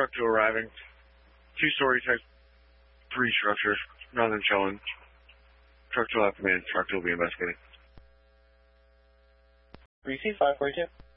truck 2 arriving. 2-story type 3 structure. Nothing showing. Truck 2 will have command. Truck 2 will be investigating. Receive 542.